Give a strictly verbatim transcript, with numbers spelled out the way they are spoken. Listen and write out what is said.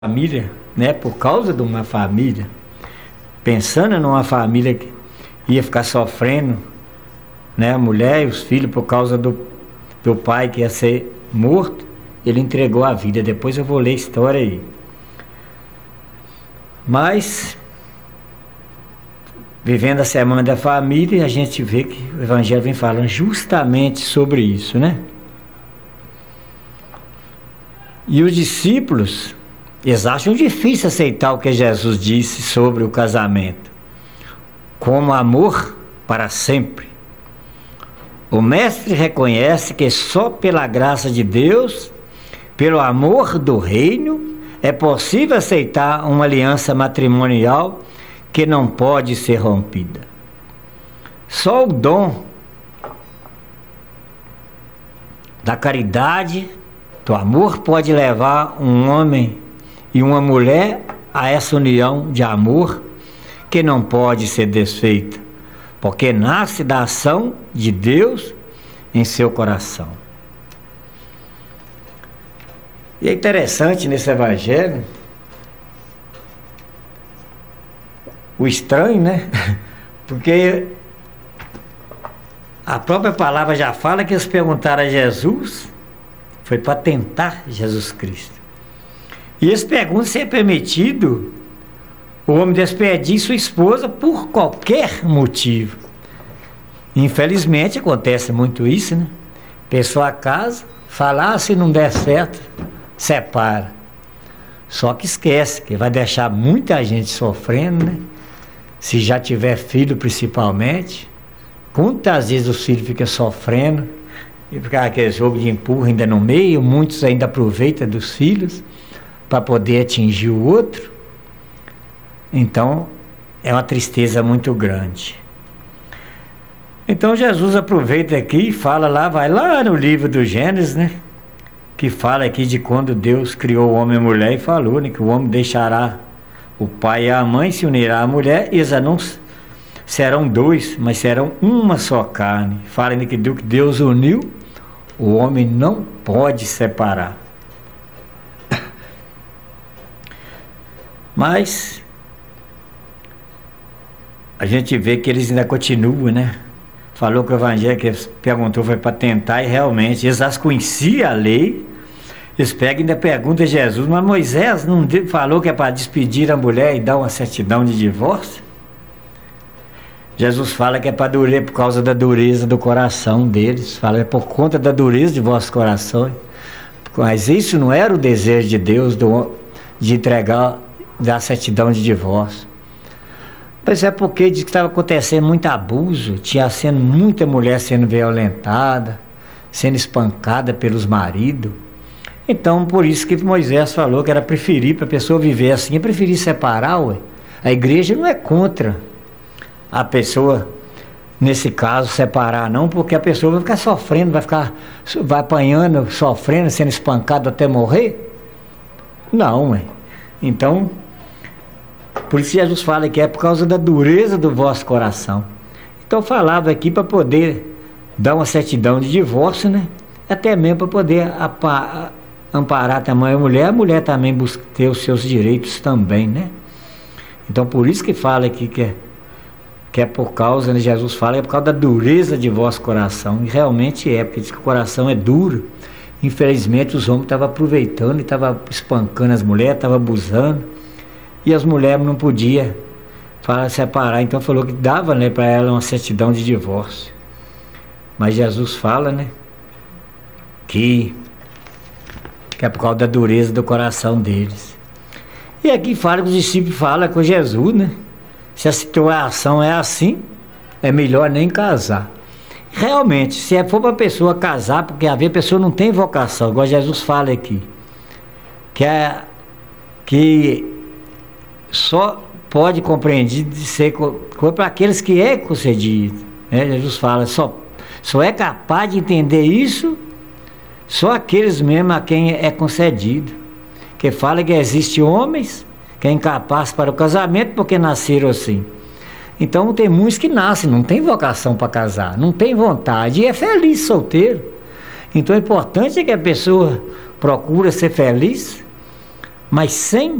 família, né, por causa de uma família, pensando numa família que ia ficar sofrendo, né, a mulher e os filhos por causa do, do pai que ia ser morto, ele entregou a vida. Depois eu vou ler a história aí. Mas, vivendo a semana da família, a gente vê que o Evangelho vem falando justamente sobre isso, né? E os discípulos, eles acham difícil aceitar o que Jesus disse sobre o casamento, como amor para sempre. O mestre reconhece que só pela graça de Deus, pelo amor do reino, é possível aceitar uma aliança matrimonial que não pode ser rompida. Só o dom da caridade, do amor, pode levar um homem e uma mulher a essa união de amor que não pode ser desfeita, porque nasce da ação de Deus em seu coração. E é interessante nesse Evangelho, o estranho, né? Porque a própria palavra já fala que eles perguntaram a Jesus, foi para tentar Jesus Cristo. E eles perguntam se é permitido o homem despedir sua esposa por qualquer motivo. Infelizmente acontece muito isso, né? Pessoa casa, fala, ah, se não der certo, separa. Só que esquece que vai deixar muita gente sofrendo, né? Se já tiver filho principalmente, quantas vezes os filhos ficam sofrendo, e ficar aquele jogo de empurra ainda no meio, muitos ainda aproveitam dos filhos para poder atingir o outro. Então é uma tristeza muito grande. Então Jesus aproveita aqui e fala lá, vai lá no livro do Gênesis, né? Que fala aqui de quando Deus criou o homem e a mulher e falou, né, que o homem deixará o pai e a mãe, se unirá à mulher, e eles não serão dois, mas serão uma só carne. Fala que Deus uniu, o homem não pode separar. Mas a gente vê que eles ainda continuam, né? Falou que o Evangelho que eles perguntou foi para tentar, e realmente eles as conheciam a lei. Eles pegam e ainda perguntam a Jesus, mas Moisés não falou que é para despedir a mulher e dar uma certidão de divórcio? Jesus fala que é para dureza, por causa da dureza do coração deles. Fala, é por conta da dureza de vosso coração. Mas isso não era o desejo de Deus do, de entregar, da certidão de divórcio. Mas é porque diz que estava acontecendo muito abuso, tinha sendo muita mulher sendo violentada, sendo espancada pelos maridos. Então, por isso que Moisés falou que era preferir, para a pessoa viver assim, é preferir separar, ué. A igreja não é contra a pessoa, nesse caso, separar, não, porque a pessoa vai ficar sofrendo, vai ficar, vai apanhando, sofrendo, sendo espancado até morrer. Não, ué. Então, por isso Jesus fala que é por causa da dureza do vosso coração. Então falava aqui para poder dar uma certidão de divórcio, né? Até mesmo para poder apa, amparar também a mulher, a mulher também busca ter os seus direitos também, né? Então por isso que fala aqui que é, que é por causa, né? Jesus fala, é por causa da dureza de vosso coração. E realmente é, porque diz que o coração é duro. Infelizmente os homens estavam aproveitando e estavam espancando as mulheres, estavam abusando. E as mulheres não podiam falar, separar, então falou que dava, né, para ela uma certidão de divórcio. Mas Jesus fala, né, que, que é por causa da dureza do coração deles. E aqui fala que os discípulos falam com Jesus, né, se a situação é assim, é melhor nem casar. Realmente, se for para a pessoa casar, porque às vezes a pessoa não tem vocação, igual Jesus fala aqui, que é que só pode compreender de ser para aqueles que é concedido, né? Jesus fala, só, só é capaz de entender isso só aqueles mesmo a quem é concedido, que fala que existe homens que é incapaz para o casamento porque nasceram assim. Então tem muitos que nascem, não tem vocação para casar, não tem vontade e é feliz solteiro. Então o importante é que a pessoa procura ser feliz, mas sem